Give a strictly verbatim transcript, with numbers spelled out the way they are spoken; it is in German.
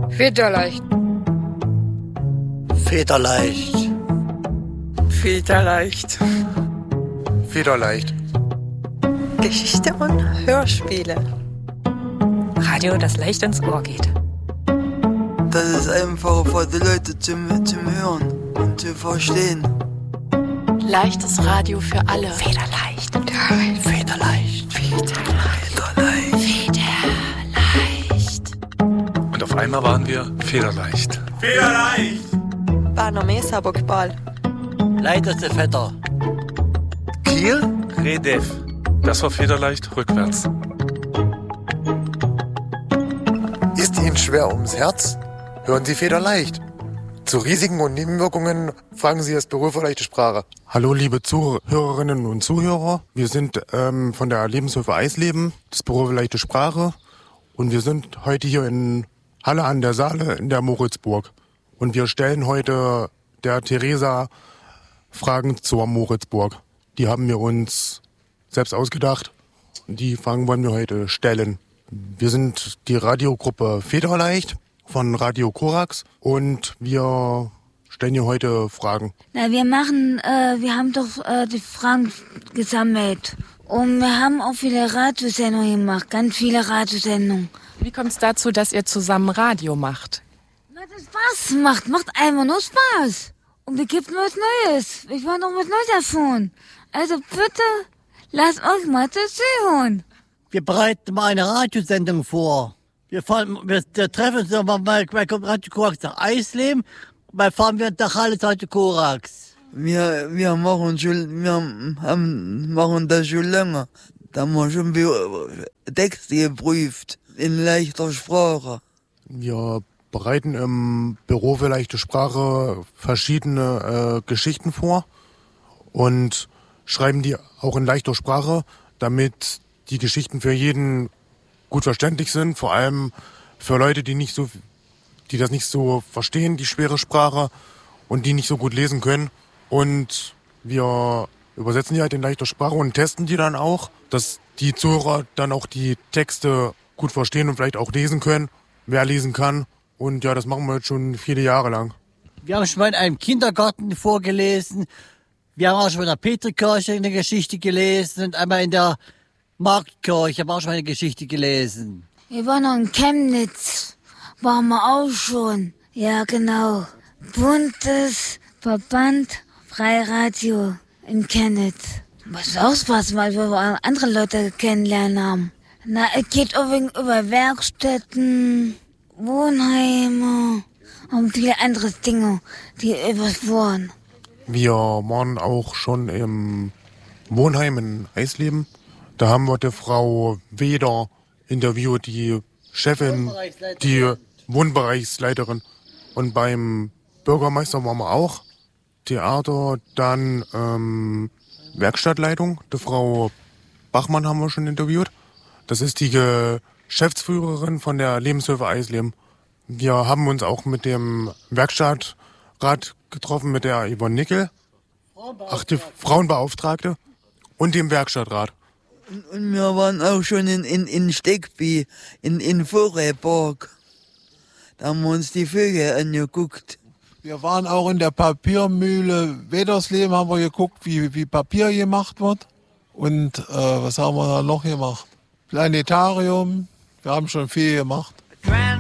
Federleicht. Federleicht. Federleicht. Federleicht. Geschichte und Hörspiele. Radio, das leicht ins Ohr geht. Das ist einfach für die Leute zum, zum Hören und zu verstehen. Leichtes Radio für alle. Federleicht. Federleicht. Federleicht. Federleicht. Federleicht. Und auf einmal waren wir federleicht. Federleicht. Bano Mesa Bockball. Leichteste Vetter. Kiel. Redef. Das war federleicht rückwärts. Ist Ihnen schwer ums Herz? Hören Sie Federleicht. Zu Risiken und Nebenwirkungen fragen Sie das Büro für leichte Sprache. Hallo liebe Zuhörerinnen und Zuhörer. Wir sind ähm, von der Lebenshilfe Eisleben, das Büro für leichte Sprache. Und wir sind heute hier in Halle an der Saale in der Moritzburg. Und wir stellen heute der Theresa Fragen zur Moritzburg. Die haben wir uns selbst ausgedacht. Und die Fragen wollen wir heute stellen. Wir sind die Radiogruppe Federleicht von Radio Korax und wir stellen hier heute Fragen. Na, wir machen, äh, wir haben doch äh, die Fragen gesammelt und wir haben auch viele Radiosendungen gemacht, ganz viele Radiosendungen. Wie kommt es dazu, dass ihr zusammen Radio macht? Na, das Spaß macht, macht einfach nur Spaß. Und wir geben was Neues. Ich wollte noch was Neues erfahren. Also bitte, lasst euch mal dazu hören. Wir bereiten mal eine Radiosendung vor. Wir fahren, wir, wir treffen uns mal bei, bei Radio Korax nach Eisleben und dann fahren wir nach Halle zu Radio Korax. Wir, wir machen schon, wir haben, machen das schon länger. Da haben wir schon Texte geprüft in leichter Sprache. Wir bereiten im Büro für leichte Sprache verschiedene äh, Geschichten vor und schreiben die auch in leichter Sprache, damit die Geschichten für jeden gut verständlich sind, vor allem für Leute, die nicht so, die das nicht so verstehen, die schwere Sprache und die nicht so gut lesen können. Und wir übersetzen die halt in leichter Sprache und testen die dann auch, dass die Zuhörer dann auch die Texte gut verstehen und vielleicht auch lesen können, wer lesen kann. Und ja, das machen wir jetzt schon viele Jahre lang. Wir haben schon mal in einem Kindergarten vorgelesen. Wir haben auch schon in der Petrikirche eine Geschichte gelesen und einmal in der Marktkirche habe auch schon mal eine Geschichte gelesen. Wir waren noch in Chemnitz, waren wir auch schon. Ja, genau. Bundesverband Freiradio in Chemnitz. Was ist auch Spaß, weil wir andere Leute kennenlernen haben. Na, es geht übrigens über Werkstätten, Wohnheime und viele andere Dinge, die überfahren. Wir waren auch schon im Wohnheim in Eisleben. Da haben wir die Frau Weder interviewt, die Chefin, die Wohnbereichsleiterin. Und beim Bürgermeister waren wir auch. Theater, dann ähm, Werkstattleitung. Die Frau Bachmann haben wir schon interviewt. Das ist die Geschäftsführerin von der Lebenshilfe Eisleben. Wir haben uns auch mit dem Werkstattrat getroffen, mit der Yvonne Nickel. Ach, die Frauenbeauftragte. Und dem Werkstattrat. Und, und wir waren auch schon in, in, in Steckby, in, in Vorreburg. Da haben wir uns die Vögel angeguckt. Wir waren auch in der Papiermühle Wedersleben, haben wir geguckt, wie, wie Papier gemacht wird. Und äh, was haben wir da noch gemacht? Planetarium, wir haben schon viel gemacht.